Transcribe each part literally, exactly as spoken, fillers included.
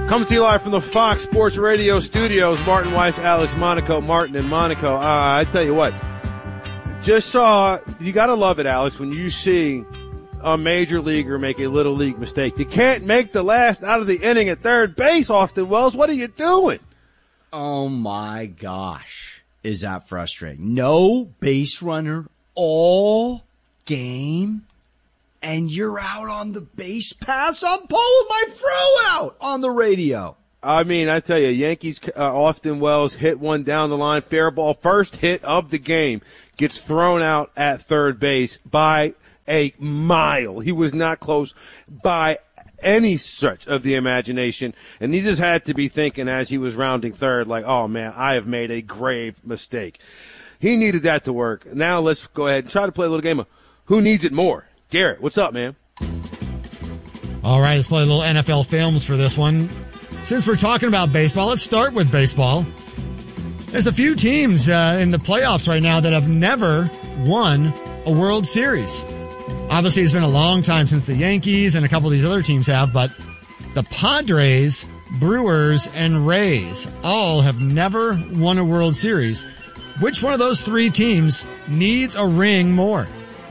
Coming to you live from the Fox Sports Radio studios, Martin Weiss, Alex Monaco, Martin and Monaco. Uh, I tell you what, just saw, you got to love it, Alex, when you see a major leaguer make a little league mistake. You can't make the last out of the inning at third base, Austin Wells. What are you doing? Oh, my gosh. Is that frustrating? No base runner all game, and you're out on the base pass. I'm pulling my fro out on the radio. I mean, I tell you, Yankees, uh, Austin Wells hit one down the line, fair ball, first hit of the game, gets thrown out at third base by a mile. He was not close by any stretch of the imagination, and he just had to be thinking as he was rounding third, like, oh, man, I have made a grave mistake. He needed that to work. Now let's go ahead and try to play a little game of who needs it more. Garrett, what's up, man? All right, let's play a little N F L films for this one. Since we're talking about baseball, let's start with baseball. There's a few teams uh, in the playoffs right now that have never won a World Series. Obviously, it's been a long time since the Yankees and a couple of these other teams have, but the Padres, Brewers, and Rays all have never won a World Series. Which one of those three teams needs a ring more?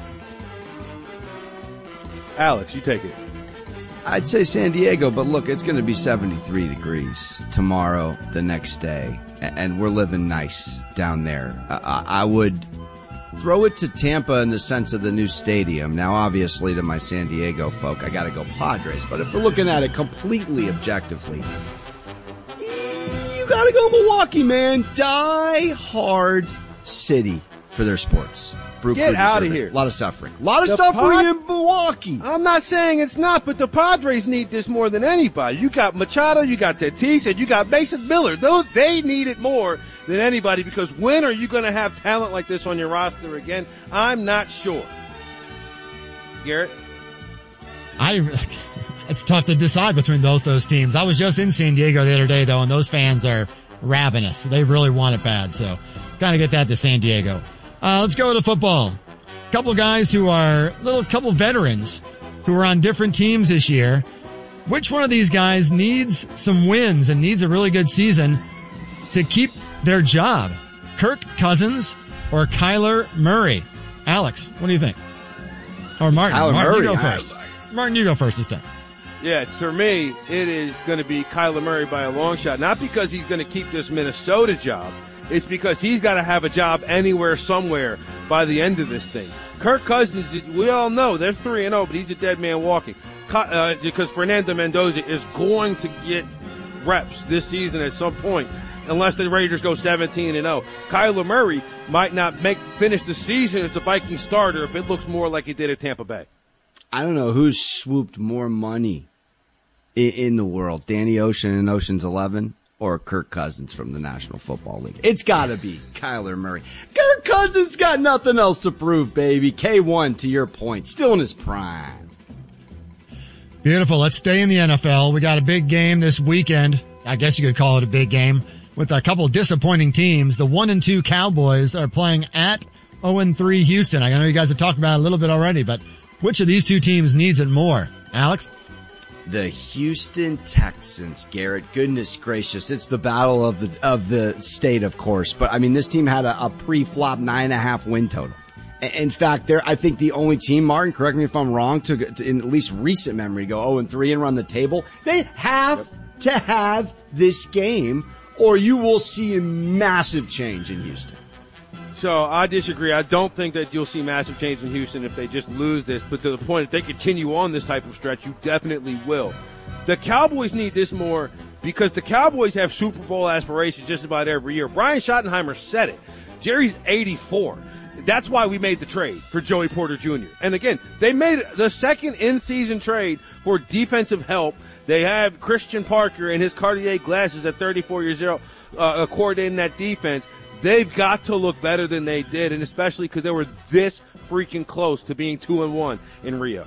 Alex, you take it. I'd say San Diego, but look, it's going to be seventy-three degrees tomorrow, the next day, and we're living nice down there. I, I would throw it to Tampa in the sense of the new stadium. Now, obviously, to my San Diego folk, I got to go Padres, but if we're looking at it completely objectively, you got to go Milwaukee, man. Die hard city for their sports. Brew Get out of here. A lot of suffering. A lot of The suffering Pod- in Milwaukee. I'm not saying it's not, but the Padres need this more than anybody. You got Machado, you got Tatis, and you got Mason Miller. Those They need it more than anybody, because when are you going to have talent like this on your roster again? I'm not sure. Garrett? I, it's tough to decide between both those teams. I was just in San Diego the other day, though, and those fans are ravenous. They really want it bad, so got to get that to San Diego. Uh, let's go to football. A couple guys who are, little couple veterans who are on different teams this year. Which one of these guys needs some wins and needs a really good season to keep their job? Kirk Cousins or Kyler Murray? Alex, what do you think? Or Martin? Kyler Martin, Murray. you go first. Martin, you go first this time. Yeah, for me, it is going to be Kyler Murray by a long shot. Not because he's going to keep this Minnesota job. It's because he's got to have a job anywhere, somewhere by the end of this thing. Kirk Cousins, we all know they're three and oh, but he's a dead man walking. Uh, because Fernando Mendoza is going to get reps this season at some point, unless the Raiders go seventeen and oh. Kyler Murray might not make finish the season as a Viking starter if it looks more like he did at Tampa Bay. I don't know who's swooped more money in, in the world, Danny Ocean in Ocean's Eleven or Kirk Cousins from the National Football League. It's got to be Kyler Murray. Kirk Cousins got nothing else to prove, baby. K one, to your point, still in his prime. Beautiful. Let's stay in the N F L. We got a big game this weekend. I guess you could call it a big game with a couple of disappointing teams. The one and two Cowboys are playing at oh and three Houston. I know you guys have talked about it a little bit already, but which of these two teams needs it more? Alex? The Houston Texans, Garrett. Goodness gracious. It's the battle of the of the state, of course. But, I mean, this team had a, a pre-flop nine and a half win total. In fact, they're, I think, the only team, Martin, correct me if I'm wrong, to, to in at least recent memory, go oh and three and run the table. They have yep. to have this game, or you will see a massive change in Houston. So I disagree. I don't think that you'll see massive change in Houston if they just lose this. But to the point, if they continue on this type of stretch, you definitely will. The Cowboys need this more because the Cowboys have Super Bowl aspirations just about every year. Brian Schottenheimer said it. Jerry's eighty-four. That's why we made the trade for Joey Porter Junior And again, they made the second in-season trade for defensive help. They have Christian Parker and his Cartier glasses at thirty-four years old, uh, coordinating that defense. They've got to look better than they did, and especially because they were this freaking close to being two and one in Rio.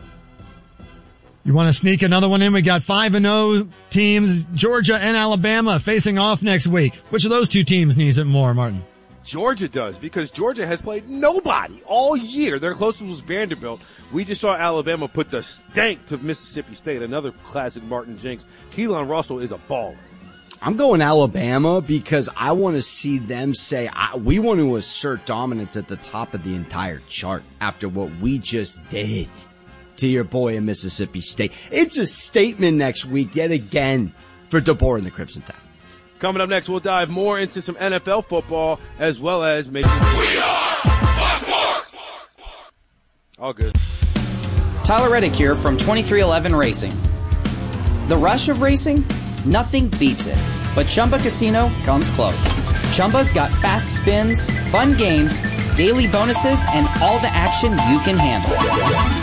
You want to sneak another one in? We got five and oh teams, Georgia and Alabama, facing off next week. Which of those two teams needs it more, Martin? Georgia does, because Georgia has played nobody all year. Their closest was Vanderbilt. We just saw Alabama put the stank to Mississippi State, another classic Martin Jinx. Keelan Russell is a baller. I'm going Alabama because I want to see them say, I, we want to assert dominance at the top of the entire chart after what we just did to your boy in Mississippi State. It's a statement next week yet again for DeBoer and the Crimson Tide. Coming up next, we'll dive more into some N F L football as well as maybe. We are Sports! All good. Tyler Reddick here from twenty-three eleven Racing. The rush of racing? Nothing beats it. But Chumba Casino comes close. Chumba's got fast spins, fun games, daily bonuses, and all the action you can handle.